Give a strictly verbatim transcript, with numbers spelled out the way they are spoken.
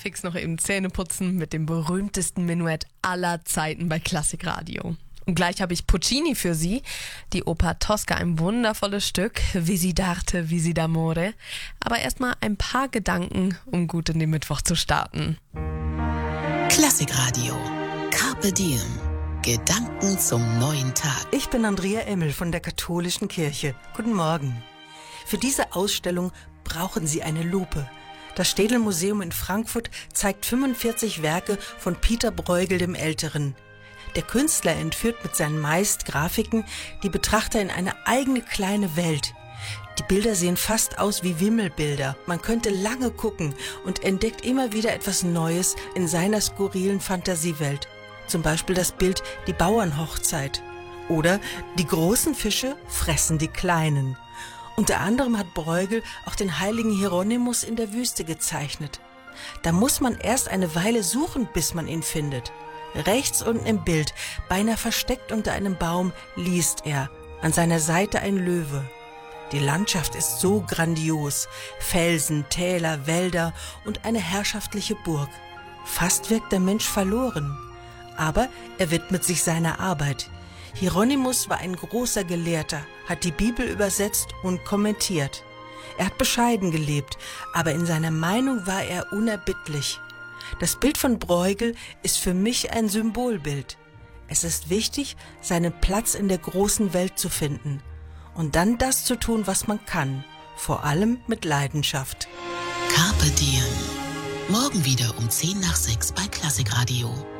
fix noch eben Zähne putzen mit dem berühmtesten Menuett aller Zeiten bei Klassikradio. Und gleich habe ich Puccini für Sie, die Oper Tosca, ein wundervolles Stück, Visidarte, Visidamore. Aber erstmal ein paar Gedanken, um gut in den Mittwoch zu starten. Klassikradio, Carpe Diem, Gedanken zum neuen Tag. Ich bin Andrea Emmel von der Katholischen Kirche. Guten Morgen. Für diese Ausstellung brauchen Sie eine Lupe. Das Städel-Museum in Frankfurt zeigt fünfundvierzig Werke von Pieter Bruegel dem Älteren. Der Künstler entführt mit seinen meist Grafiken die Betrachter in eine eigene kleine Welt. Die Bilder sehen fast aus wie Wimmelbilder. Man könnte lange gucken und entdeckt immer wieder etwas Neues in seiner skurrilen Fantasiewelt. Zum Beispiel das Bild Die Bauernhochzeit. Oder Die großen Fische fressen die kleinen. Unter anderem hat Bruegel auch den heiligen Hieronymus in der Wüste gezeichnet. Da muss man erst eine Weile suchen, bis man ihn findet. Rechts unten im Bild, beinahe versteckt unter einem Baum, liest er. An seiner Seite ein Löwe. Die Landschaft ist so grandios. Felsen, Täler, Wälder und eine herrschaftliche Burg. Fast wirkt der Mensch verloren. Aber er widmet sich seiner Arbeit. Hieronymus war ein großer Gelehrter, hat die Bibel übersetzt und kommentiert. Er hat bescheiden gelebt, aber in seiner Meinung war er unerbittlich. Das Bild von Bruegel ist für mich ein Symbolbild. Es ist wichtig, seinen Platz in der großen Welt zu finden und dann das zu tun, was man kann, vor allem mit Leidenschaft. Carpe Diem. Morgen wieder um zehn nach sechs bei Klassikradio.